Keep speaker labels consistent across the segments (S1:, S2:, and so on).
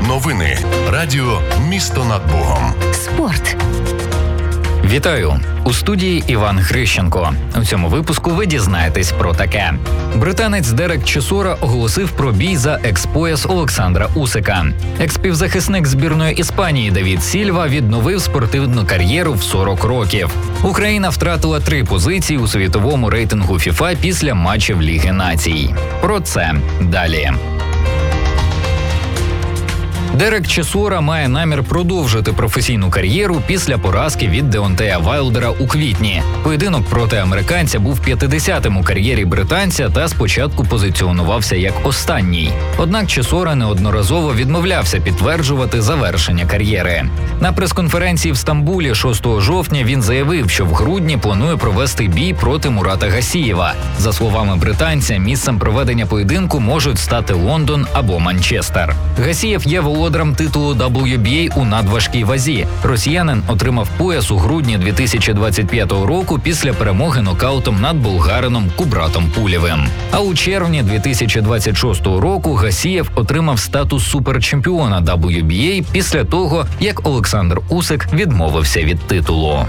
S1: Новини. Радіо «Місто над Богом».
S2: Спорт.
S3: Вітаю! У студії Іван Грищенко. У цьому випуску ви дізнаєтесь про таке. Британець Дерек Чісора оголосив про бій за екс-пояс Олександра Усика. Екс-півзахисник збірної Іспанії Давід Сільва відновив спортивну кар'єру в 40 років. Україна втратила 3 позиції у світовому рейтингу FIFA після матчів Ліги націй. Про це далі. Дерек Чісора має намір продовжити професійну кар'єру після поразки від Деонтея Вайлдера у квітні. Поєдинок проти американця був 50-м у кар'єрі британця та спочатку позиціонувався як останній. Однак Чісора неодноразово відмовлявся підтверджувати завершення кар'єри. На прес-конференції в Стамбулі 6 жовтня він заявив, що в грудні планує провести бій проти Мурата Гасієва. За словами британця, місцем проведення поєдинку можуть стати Лондон або Манчестер. Гасієв є володарем титулу WBA у надважкій вазі. Росіянин отримав пояс у грудні 2025 року після перемоги нокаутом над болгарином Кубратом Пулєвим. А у червні 2026 року Гасієв отримав статус суперчемпіона WBA після того, як Олександр Усик відмовився від титулу.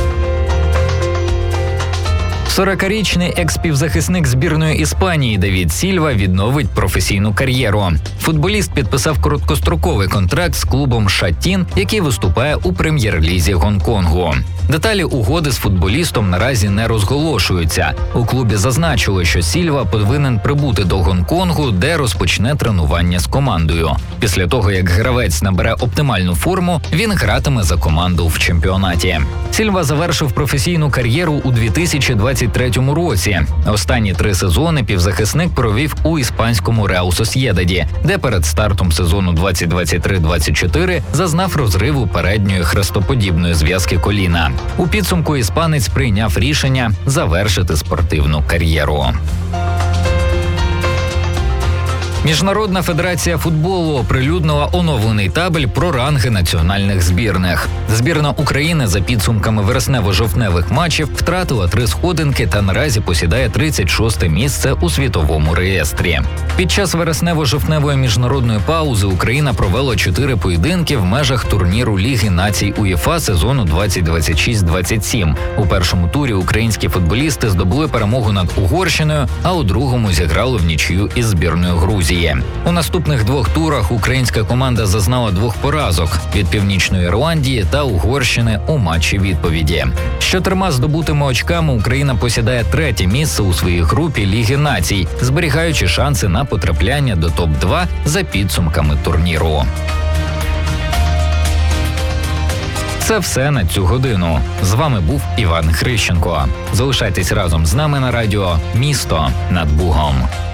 S3: 40-річний екс-півзахисник збірної Іспанії Давід Сільва відновить професійну кар'єру. Футболіст підписав короткостроковий контракт з клубом «Шатін», який виступає у прем'єр-лізі Гонконгу. Деталі угоди з футболістом наразі не розголошуються. У клубі зазначили, що Сільва повинен прибути до Гонконгу, де розпочне тренування з командою. Після того, як гравець набере оптимальну форму, він гратиме за команду в чемпіонаті. Сільва завершив професійну кар'єру у 2023 році. Останні 3 сезони півзахисник провів у іспанському Реал Сосьєдаді, де перед стартом сезону 2023-24 зазнав розриву передньої хрестоподібної зв'язки коліна. У підсумку іспанець прийняв рішення завершити спортивну кар'єру. Міжнародна федерація футболу оприлюднила оновлений табель про ранги національних збірних. Збірна України за підсумками вереснево-жовтневих матчів втратила 3 сходинки та наразі посідає 36-те місце у світовому реєстрі. Під час вереснево-жовтневої міжнародної паузи Україна провела 4 поєдинки в межах турніру Ліги націй УЄФА сезону 2026-27. У першому турі українські футболісти здобули перемогу над Угорщиною, а у другому зіграли в нічию із збірною Грузії. У наступних 2 турах українська команда зазнала 2 поразок від Північної Ірландії та Угорщини у матчі відповіді. З 4 здобутими очками Україна посідає 3-те місце у своїй групі Ліги націй, зберігаючи шанси на потрапляння до топ-2 за підсумками турніру. Це все на цю годину. З вами був Іван Грищенко. Залишайтесь разом з нами на радіо «Місто над Богом».